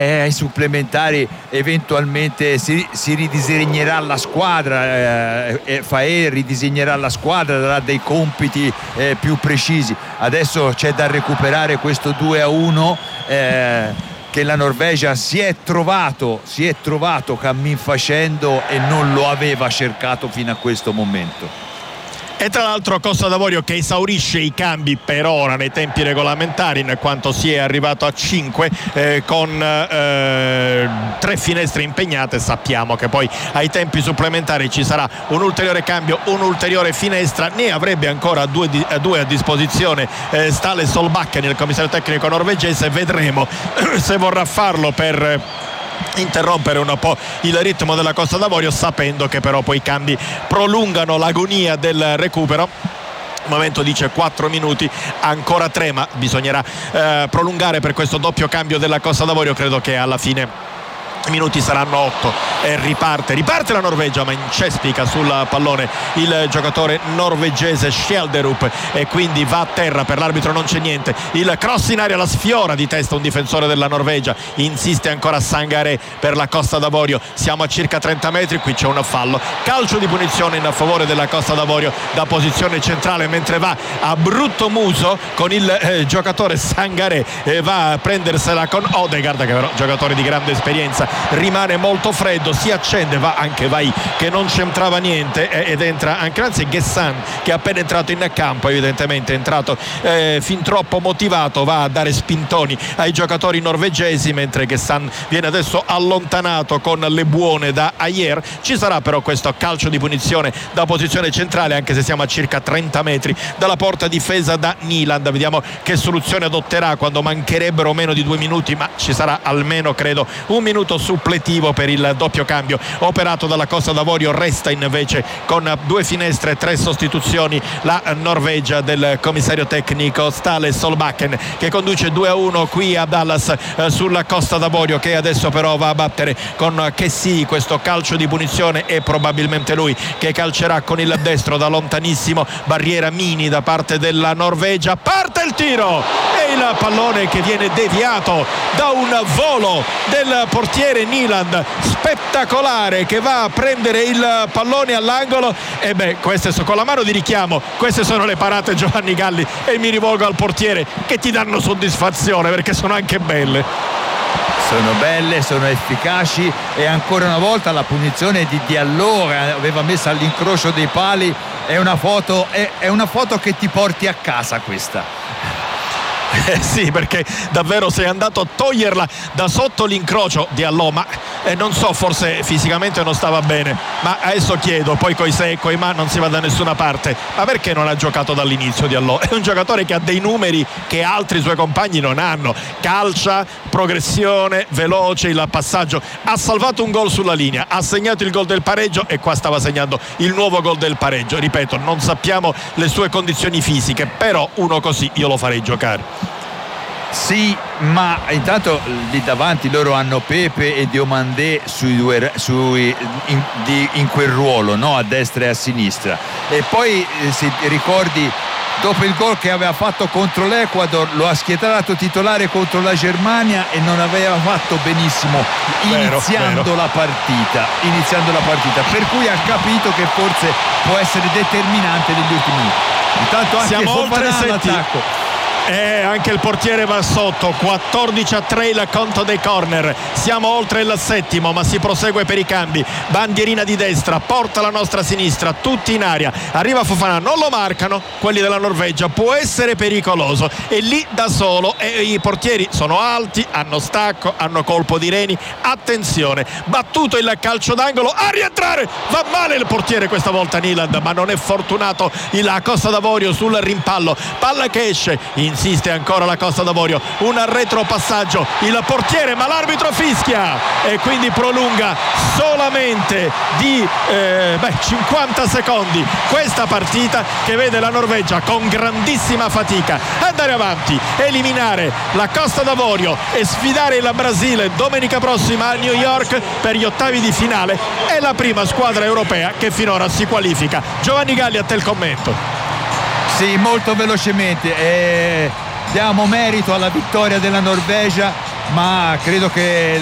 ai supplementari eventualmente si ridisegnerà la squadra, Faé ridisegnerà la squadra, darà dei compiti più precisi. Adesso c'è da recuperare questo 2-1 che la Norvegia si è trovato cammin facendo e non lo aveva cercato fino a questo momento. E tra l'altro Costa d'Avorio che esaurisce i cambi per ora nei tempi regolamentari, in quanto si è arrivato a 5 con 3 finestre impegnate. Sappiamo che poi ai tempi supplementari ci sarà un ulteriore cambio, un'ulteriore finestra. Ne avrebbe ancora due a disposizione Ståle Solbakken, il commissario tecnico norvegese. Vedremo se vorrà farlo per interrompere un po' il ritmo della Costa d'Avorio, sapendo che però poi i cambi prolungano l'agonia del recupero. Al momento dice 4 minuti, ancora 3, ma bisognerà prolungare per questo doppio cambio della Costa d'Avorio. Credo che alla fine i minuti saranno 8 e riparte la Norvegia, ma incespica sul pallone il giocatore norvegese Schjelderup e quindi va a terra. Per l'arbitro non c'è niente, il cross in aria, la sfiora di testa un difensore della Norvegia, insiste ancora Sangaré per la Costa d'Avorio. Siamo a circa 30 metri, qui c'è un fallo, calcio di punizione in favore della Costa d'Avorio da posizione centrale, mentre va a brutto muso con il giocatore Sangaré, va a prendersela con Odegaard, che però giocatore di grande esperienza, rimane molto freddo, si accende, va anche Vai che non c'entrava niente ed entra anche Gessan, che è appena entrato in campo, evidentemente è entrato fin troppo motivato, va a dare spintoni ai giocatori norvegesi, mentre Gessan viene adesso allontanato con le buone da Ajer. Ci sarà però questo calcio di punizione da posizione centrale, anche se siamo a circa 30 metri dalla porta difesa da Nyland. Vediamo che soluzione adotterà quando mancherebbero meno di 2 minuti, ma ci sarà almeno credo un minuto suppletivo per il doppio cambio operato dalla Costa d'Avorio. Resta invece con 2 finestre e 3 sostituzioni la Norvegia del commissario tecnico Ståle Solbakken, che conduce 2-1 qui a Dallas sulla Costa d'Avorio, che adesso però va a battere con Kessie questo calcio di punizione. E probabilmente lui che calcerà con il destro da lontanissimo, barriera mini da parte della Norvegia. Parte il tiro e il pallone che viene deviato da un volo del portiere Nyland spettacolare, che va a prendere il pallone all'angolo. E queste con la mano di richiamo, queste sono le parate Giovanni Galli, e mi rivolgo al portiere, che ti danno soddisfazione perché sono anche belle. Sono belle, sono efficaci, e ancora una volta la punizione di Diallo, aveva messo all'incrocio dei pali. È una foto che ti porti a casa questa. Sì, perché davvero sei andato a toglierla da sotto l'incrocio di Diallo, ma non so, forse fisicamente non stava bene. Ma adesso chiedo, poi coi se e coi ma non si va da nessuna parte, ma perché non ha giocato dall'inizio Diallo? È un giocatore che ha dei numeri che altri suoi compagni non hanno, calcia, progressione, veloce, il passaggio, ha salvato un gol sulla linea, ha segnato il gol del pareggio, e qua stava segnando il nuovo gol del pareggio. Ripeto, non sappiamo le sue condizioni fisiche, però uno così io lo farei giocare. Sì, ma intanto lì davanti loro hanno Pepe e Diomandé in quel ruolo, no? A destra e a sinistra. E poi se ricordi, dopo il gol che aveva fatto contro l'Ecuador, lo ha schierato titolare contro la Germania e non aveva fatto benissimo iniziando la partita, per cui ha capito che forse può essere determinante negli ultimi minuti. Intanto anche siamo oltre l'attacco. Anche il portiere va sotto. 14-3 il conto dei corner, siamo oltre il 7°, ma si prosegue per i cambi. Bandierina di destra, porta la nostra sinistra, tutti in aria, arriva Fofana, non lo marcano quelli della Norvegia, può essere pericoloso, e lì da solo, e i portieri sono alti, hanno stacco, hanno colpo di reni. Attenzione, battuto il calcio d'angolo, a rientrare, va male il portiere questa volta Nyland, ma non è fortunato la Costa d'Avorio sul rimpallo. Palla che esce, insiste ancora la Costa d'Avorio, un retropassaggio, il portiere, ma l'arbitro fischia e quindi prolunga solamente di 50 secondi questa partita, che vede la Norvegia con grandissima fatica andare avanti, eliminare la Costa d'Avorio e sfidare il Brasile domenica prossima a New York per gli ottavi di finale. È la prima squadra europea che finora si qualifica. Giovanni Galli, a te il commento. Sì, molto velocemente, diamo merito alla vittoria della Norvegia, ma credo che